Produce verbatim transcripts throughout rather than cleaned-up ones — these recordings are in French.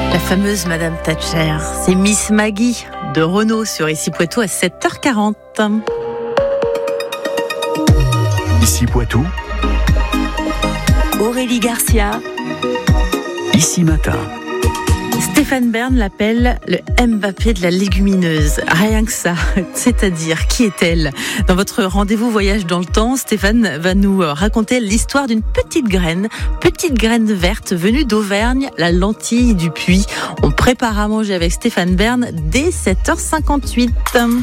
La fameuse Madame Thatcher, c'est Miss Maggie de Renault sur Ici Poitou à sept heures quarante. Ici Poitou, Aurélie Garcia. Ici Matin. Stéphane Bern l'appelle le Mbappé de la légumineuse. Rien que ça. C'est-à-dire, qui est-elle ? Dans votre rendez-vous voyage dans le temps, Stéphane va nous raconter l'histoire d'une petite graine, petite graine verte venue d'Auvergne, la lentille du puits. On prépare à manger avec Stéphane Bern dès sept heures cinquante-huit.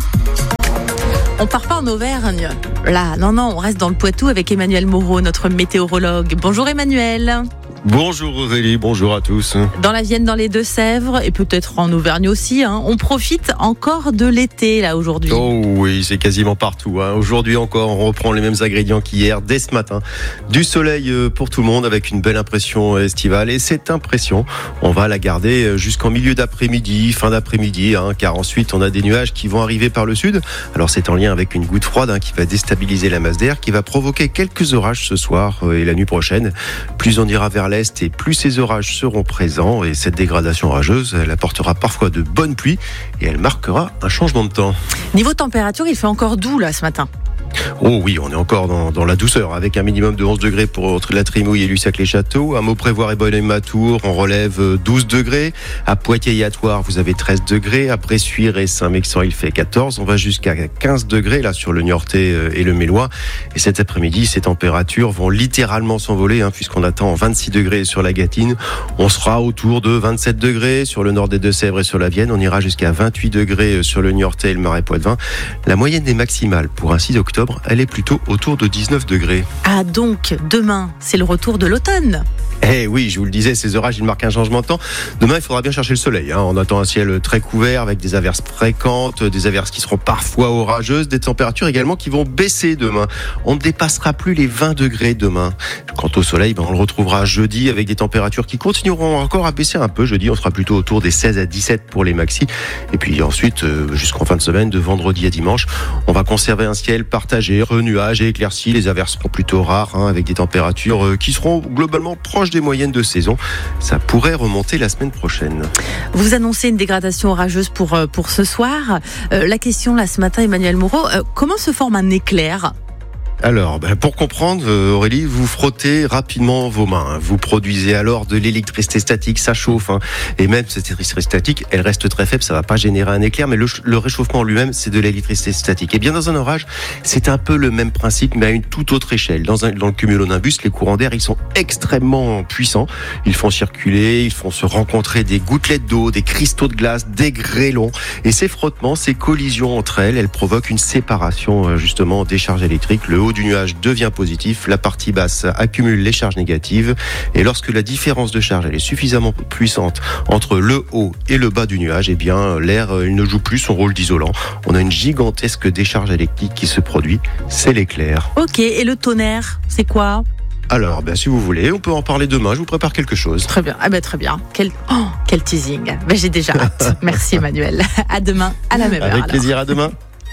On part pas en Auvergne. Là, non, non, on reste dans le Poitou avec Emmanuel Moreau, notre météorologue. Bonjour Emmanuel. Bonjour Aurélie, bonjour à tous. Dans la Vienne, dans les Deux-Sèvres et peut-être en Auvergne aussi, hein, on profite encore de l'été là aujourd'hui. Oh oui, c'est quasiment partout. Hein. Aujourd'hui encore, on reprend les mêmes ingrédients qu'hier, dès ce matin. Du soleil pour tout le monde avec une belle impression estivale. Et cette impression, on va la garder jusqu'en milieu d'après-midi, fin d'après-midi, hein, car ensuite on a des nuages qui vont arriver par le sud. Alors c'est en lien avec une goutte froide hein, qui va déstabiliser la masse d'air, qui va provoquer quelques orages ce soir et la nuit prochaine. Plus on ira vers l'est, et plus ces orages seront présents, et cette dégradation orageuse, elle apportera parfois de bonnes pluies et elle marquera un changement de temps. Niveau température, il fait encore doux là ce matin. Oh oui, on est encore dans, dans la douceur, avec un minimum de onze degrés pour la Trimouille et Lussac-les-Châteaux. À Mauprévoire et Bonnet-Matour, on relève douze degrés. À Poitiers et à Thouars, vous avez treize degrés. À Bressuire et Saint-Mexan, il fait quatorze. On va jusqu'à quinze degrés là sur le Niortais et le Mélois. Et cet après-midi, ces températures vont littéralement s'envoler, hein, puisqu'on attend vingt-six degrés sur la Gâtine. On sera autour de vingt-sept degrés sur le nord des Deux-Sèvres et sur la Vienne. On ira jusqu'à vingt-huit degrés sur le Niortais et le Marais Poitevin. La moyenne des maximales pour un six octobre, elle est plutôt autour de dix-neuf degrés. Ah donc, demain, c'est le retour de l'automne. Eh oui, je vous le disais, ces orages, ils marquent un changement de temps. Demain, il faudra bien chercher le soleil. Hein. On attend un ciel très couvert avec des averses fréquentes, des averses qui seront parfois orageuses, des températures également qui vont baisser demain. On ne dépassera plus les vingt degrés demain. Quant au soleil, ben, on le retrouvera jeudi avec des températures qui continueront encore à baisser un peu. Jeudi, on sera plutôt autour des seize à dix-sept pour les maxis. Et puis ensuite, euh, jusqu'en fin de semaine, de vendredi à dimanche, on va conserver un ciel partagé, renuage et éclairci. Les averses seront plutôt rares, hein, avec des températures euh, qui seront globalement proches des moyennes de saison. Ça pourrait remonter la semaine prochaine. Vous annoncez une dégradation orageuse pour, pour ce soir. Euh, la question là ce matin, Emmanuel Moreau, euh, comment se forme un éclair ? Alors, ben pour comprendre, Aurélie, vous frottez rapidement vos mains. Vous produisez alors de l'électricité statique, ça chauffe. Hein. Et même cette électricité statique, elle reste très faible, ça va pas générer un éclair, mais le, le réchauffement lui-même, c'est de l'électricité statique. Et bien dans un orage, c'est un peu le même principe, mais à une toute autre échelle. Dans, un, dans le cumulonimbus, les courants d'air, ils sont extrêmement puissants. Ils font circuler, ils font se rencontrer des gouttelettes d'eau, des cristaux de glace, des grêlons. Et ces frottements, ces collisions entre elles, elles provoquent une séparation justement des charges électriques. Le haut du nuage devient positif, la partie basse accumule les charges négatives, et lorsque la différence de charge elle est suffisamment puissante entre le haut et le bas du nuage, eh bien l'air il ne joue plus son rôle d'isolant. On a une gigantesque décharge électrique qui se produit, c'est l'éclair. Ok, et le tonnerre, c'est quoi ? Alors, ben, si vous voulez, on peut en parler demain, je vous prépare quelque chose. Très bien, ah ben, très bien. Quel, oh, quel teasing. Ben, j'ai déjà hâte. Merci Emmanuel. À demain, à la même heure. Avec plaisir, à demain.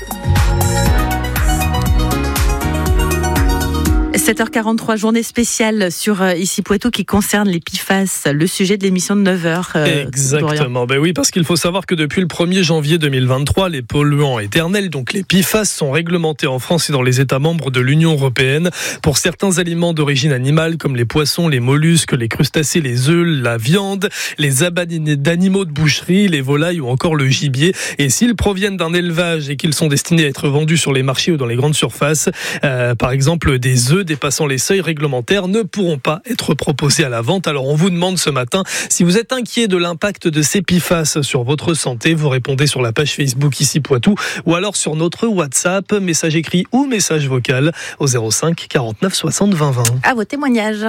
sept heures quarante-trois, journée spéciale sur euh, Ici Poitou qui concerne les P F A S, le sujet de l'émission de neuf heures. Euh, Exactement, ben oui, parce qu'il faut savoir que depuis le premier janvier deux mille vingt-trois, les polluants éternels, donc les P F A S, sont réglementés en France et dans les États membres de l'Union européenne. Pour certains aliments d'origine animale, comme les poissons, les mollusques, les crustacés, les œufs, la viande, les abats d'animaux de boucherie, les volailles ou encore le gibier. Et s'ils proviennent d'un élevage et qu'ils sont destinés à être vendus sur les marchés ou dans les grandes surfaces, euh, par exemple des œufs dépassant les seuils réglementaires ne pourront pas être proposés à la vente. Alors on vous demande ce matin si vous êtes inquiet de l'impact de ces P F A S sur votre santé. Vous répondez sur la page Facebook Ici Poitou ou alors sur notre WhatsApp, message écrit ou message vocal au zéro cinq quarante-neuf soixante vingt vingt. À vos témoignages.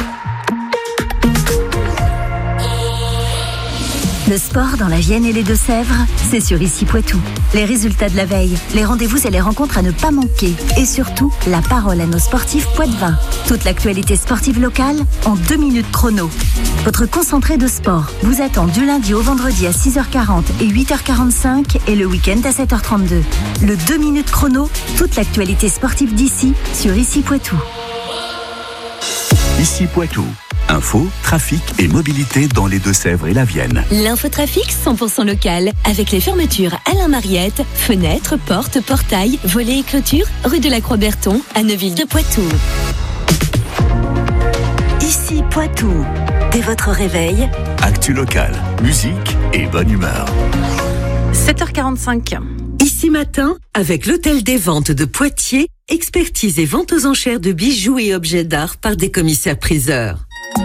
Le sport dans la Vienne et les Deux-Sèvres, c'est sur Ici Poitou. Les résultats de la veille, les rendez-vous et les rencontres à ne pas manquer. Et surtout, la parole à nos sportifs poitevins. Toute l'actualité sportive locale en deux minutes chrono. Votre concentré de sport vous attend du lundi au vendredi à six heures quarante et huit heures quarante-cinq et le week-end à sept heures trente-deux. Le deux minutes chrono, toute l'actualité sportive d'ici sur Ici Poitou. Ici Poitou. Info, trafic et mobilité dans les Deux-Sèvres et la Vienne. L'infotrafic cent pour cent local, avec les fermetures Alain Mariette, fenêtres, portes, portails, volets et clôtures, rue de la Croix-Berton, à Neuville-de-Poitou. Ici Poitou. Dès votre réveil, Actu local, musique et bonne humeur. sept heures quarante-cinq. Ici Matin, avec l'Hôtel des Ventes de Poitiers, expertise et vente aux enchères de bijoux et objets d'art par des commissaires-priseurs.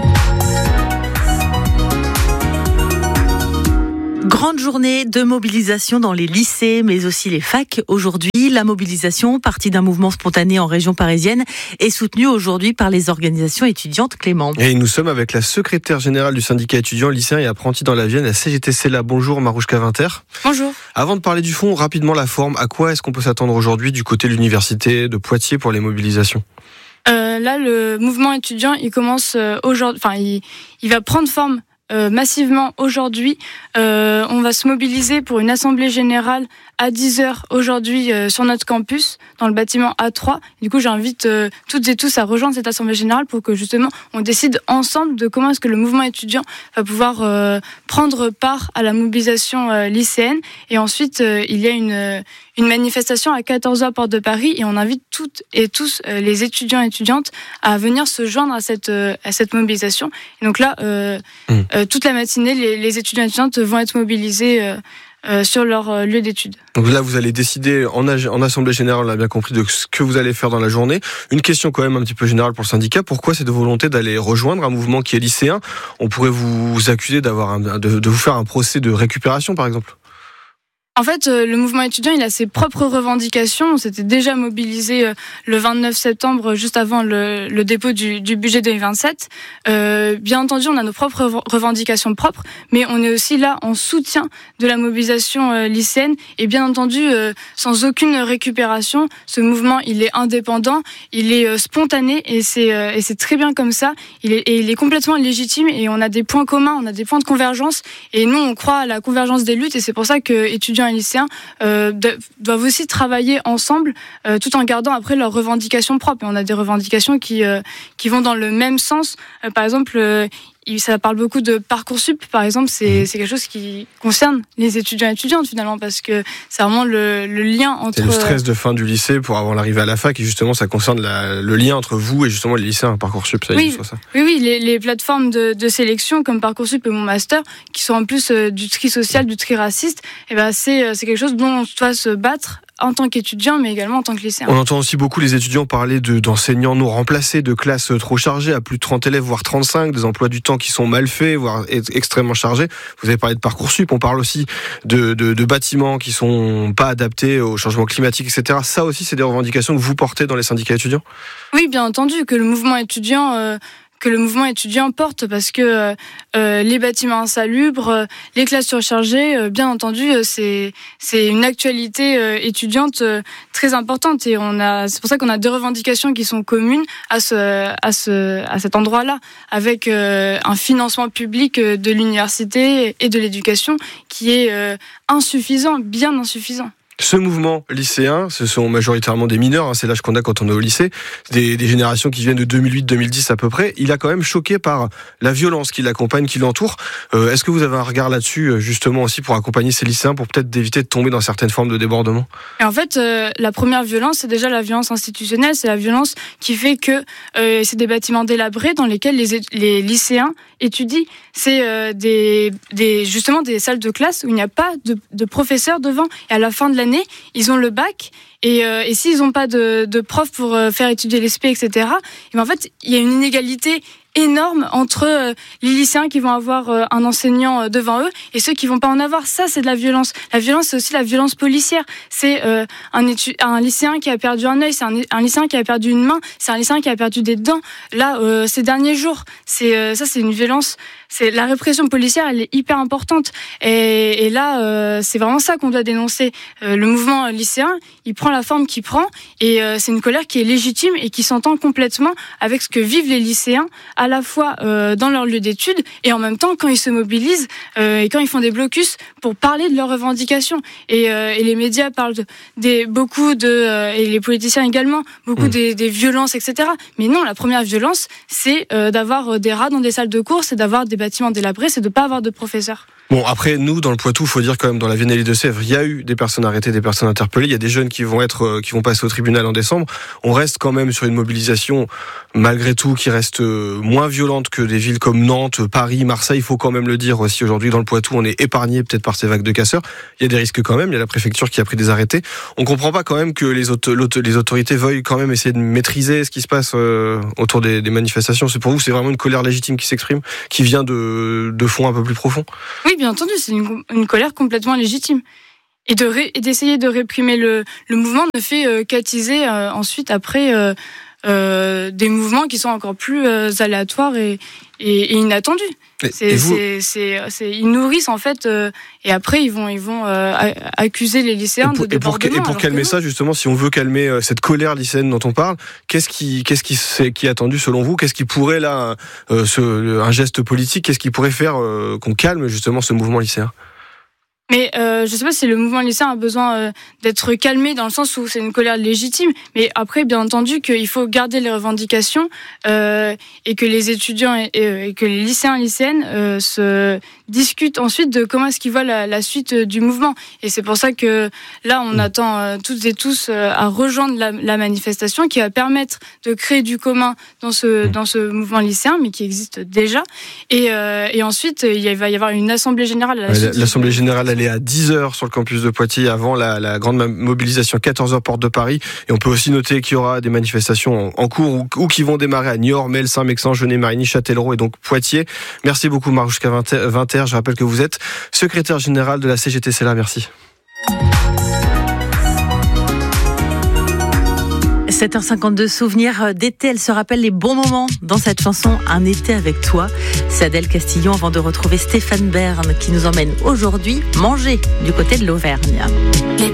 Grande journée de mobilisation dans les lycées, mais aussi les facs. Aujourd'hui, la mobilisation, partie d'un mouvement spontané en région parisienne, est soutenue aujourd'hui par les organisations étudiantes. Clément. Et nous sommes avec la secrétaire générale du syndicat étudiant, lycéens et apprentis dans la Vienne, la C G T C là. Bonjour Marouchka Winter. Bonjour. Avant de parler du fond, rapidement la forme. À quoi est-ce qu'on peut s'attendre aujourd'hui du côté de l'université de Poitiers pour les mobilisations ? Euh, là, le mouvement étudiant, il commence euh, aujourd'hui. Enfin, il, il va prendre forme euh, massivement aujourd'hui. Euh, on va se mobiliser pour une assemblée générale à dix heures aujourd'hui euh, sur notre campus, dans le bâtiment A trois. Du coup, j'invite euh, toutes et tous à rejoindre cette assemblée générale pour que justement on décide ensemble de comment est-ce que le mouvement étudiant va pouvoir euh, prendre part à la mobilisation euh, lycéenne. Et ensuite, euh, il y a une, une manifestation à quatorze heures porte de Paris et on invite toutes et tous euh, les étudiants et étudiantes à venir se joindre à cette, euh, à cette mobilisation. Et donc là, euh, mmh. euh, toute la matinée, les, les étudiants et étudiantes vont être mobilisés euh, Euh, sur leur euh, lieu d'études. Donc là, vous allez décider en, en assemblée générale, on a bien compris, de ce que vous allez faire dans la journée. Une question quand même un petit peu générale pour le syndicat. Pourquoi cette volonté d'aller rejoindre un mouvement qui est lycéen ? On pourrait vous accuser d'avoir un, de, de vous faire un procès de récupération, par exemple. En fait, euh, le mouvement étudiant, il a ses propres revendications. On s'était déjà mobilisé euh, le vingt-neuf septembre, juste avant le, le dépôt du, du budget deux mille vingt-sept. Euh, bien entendu, on a nos propres revendications propres, mais on est aussi là en soutien de la mobilisation euh, lycéenne. Et bien entendu, euh, sans aucune récupération, ce mouvement, il est indépendant, il est euh, spontané, et c'est, euh, et c'est très bien comme ça. Il est, et il est complètement légitime, et on a des points communs, on a des points de convergence. Et nous, on croit à la convergence des luttes, et c'est pour ça que étudiants et lycéens euh, doivent aussi travailler ensemble euh, tout en gardant après leurs revendications propres. Et on a des revendications qui, euh, qui vont dans le même sens. Euh, par exemple, euh, ça parle beaucoup de Parcoursup, par exemple, c'est, c'est quelque chose qui concerne les étudiants et étudiantes finalement, parce que c'est vraiment le, le lien entre... C'est le stress de fin du lycée pour avant l'arrivée à la fac, et justement ça concerne la, le lien entre vous et justement les lycéens. Parcoursup, ça oui, illustre ça. Oui, oui, les, les plateformes de, de sélection comme Parcoursup et Mon Master, qui sont en plus euh, du tri social, du tri raciste, et ben c'est, c'est quelque chose dont on doit se battre en tant qu'étudiant, mais également en tant que lycéen. On entend aussi beaucoup les étudiants parler de, d'enseignants non remplacés, de classes trop chargées, à plus de trente élèves, voire trente-cinq, des emplois du temps qui sont mal faits, voire extrêmement chargés. Vous avez parlé de Parcoursup, on parle aussi de, de, de bâtiments qui sont pas adaptés au changement climatique, et cetera. Ça aussi, c'est des revendications que vous portez dans les syndicats étudiants ? Oui, bien entendu, que le mouvement étudiant... Euh que le mouvement étudiant porte, parce que euh, les bâtiments insalubres, euh, les classes surchargées, euh, bien entendu, euh, c'est c'est une actualité euh, étudiante euh, très importante, et on a c'est pour ça qu'on a deux revendications qui sont communes à ce à ce à cet endroit-là, avec euh, un financement public euh, de l'université et de l'éducation qui est euh, insuffisant, bien insuffisant. Ce mouvement lycéen, ce sont majoritairement des mineurs, hein, c'est l'âge qu'on a quand on est au lycée, des, des générations qui viennent de deux mille huit deux mille dix à peu près. Il a quand même choqué par la violence qui l'accompagne, qui l'entoure. Euh, est-ce que vous avez un regard là-dessus, justement aussi, pour accompagner ces lycéens, pour peut-être éviter de tomber dans certaines formes de débordement ? Et en fait, euh, la première violence, c'est déjà la violence institutionnelle, c'est la violence qui fait que euh, c'est des bâtiments délabrés dans lesquels les, les lycéens étudient. C'est euh, des, des, justement des salles de classe où il n'y a pas de, de professeurs devant, et à la fin de l'année, ils ont le bac, et, euh, et s'ils n'ont pas de, de profs pour euh, faire étudier les S P, et cetera, et ben en fait, il y a une inégalité énorme entre euh, les lycéens qui vont avoir euh, un enseignant euh, devant eux et ceux qui vont pas en avoir. Ça, c'est de la violence. La violence, c'est aussi la violence policière. C'est euh, un, étu- un lycéen qui a perdu un œil, c'est un, un lycéen qui a perdu une main, c'est un lycéen qui a perdu des dents. Là, euh, ces derniers jours, c'est euh, ça, c'est une violence. C'est la répression policière, elle est hyper importante. Et, et là, euh, c'est vraiment ça qu'on doit dénoncer. Euh, le mouvement lycéen, il prend la forme qu'il prend, et euh, c'est une colère qui est légitime et qui s'entend complètement avec ce que vivent les lycéens à la fois euh, dans leur lieu d'études et en même temps quand ils se mobilisent euh, et quand ils font des blocus pour parler de leurs revendications. Et, euh, et les médias parlent de, des, beaucoup de, euh, et les politiciens également, beaucoup mmh. des, des violences, et cetera. Mais non, la première violence, c'est euh, d'avoir des rats dans des salles de cours, c'est d'avoir des bâtiments délabrés, c'est de ne pas avoir de professeurs. Bon, après, nous, dans le Poitou, il faut dire quand même, dans la Vienne et les Deux-Sèvres, il y a eu des personnes arrêtées, des personnes interpellées. Il y a des jeunes qui vont être, euh, qui vont passer au tribunal en décembre. On reste quand même sur une mobilisation, malgré tout, qui reste euh, moins violente que des villes comme Nantes, Paris, Marseille. Il faut quand même le dire aussi. Aujourd'hui, dans le Poitou, on est épargné peut-être par ces vagues de casseurs. Il y a des risques quand même. Il y a la préfecture qui a pris des arrêtés. On comprend pas quand même que les, auto- les autorités veuillent quand même essayer de maîtriser ce qui se passe euh, autour des, des manifestations. C'est pour vous, c'est vraiment une colère légitime qui s'exprime, qui vient de, de fonds un peu plus profonds. Oui, bien entendu, c'est une, une colère complètement légitime. Et, de ré, et d'essayer de réprimer le, le mouvement ne fait euh, qu'attiser euh, ensuite après euh, euh, des mouvements qui sont encore plus euh, aléatoires et, et, et inattendus. Et, c'est, et vous... c'est, c'est, c'est, ils nourrissent en fait, euh, et après ils vont, ils vont euh, accuser les lycéens et pour, de débordement. Et pour, et pour calmer ça, justement, si on veut calmer euh, cette colère lycéenne dont on parle, qu'est-ce qui, qu'est-ce qui, c'est, qui est attendu selon vous ? Qu'est-ce qui pourrait là, euh, ce, un geste politique, qu'est-ce qui pourrait faire euh, qu'on calme justement ce mouvement lycéen ? Mais euh, je sais pas si le mouvement lycéen a besoin euh, d'être calmé dans le sens où c'est une colère légitime. Mais après, bien entendu, qu'il faut garder les revendications euh, et que les étudiants et, et, et que les lycéens et lycéennes euh, se discutent ensuite de comment est-ce qu'ils voient la, la suite du mouvement. Et c'est pour ça que là, on attend euh, toutes et tous euh, à rejoindre la, la manifestation qui va permettre de créer du commun dans ce dans ce mouvement lycéen, mais qui existe déjà. Et, euh, et ensuite, il va y avoir une assemblée générale. À la ouais, l'assemblée générale, elle est à dix heures sur le campus de Poitiers avant la, la grande mobilisation quatorze heures porte de Paris. Et on peut aussi noter qu'il y aura des manifestations en, en cours ou, ou qui vont démarrer à Niort, Mel, Saint-Mexan, Genet-Marigny, Châtellerault et donc Poitiers. Merci beaucoup Marouchka Vinter. Je rappelle que vous êtes secrétaire général de la C G T C L A. Merci. sept heures cinquante-deux, souvenirs d'été. Elle se rappelle les bons moments dans cette chanson Un été avec toi. C'est Adèle Castillon avant de retrouver Stéphane Bern qui nous emmène aujourd'hui manger du côté de l'Auvergne.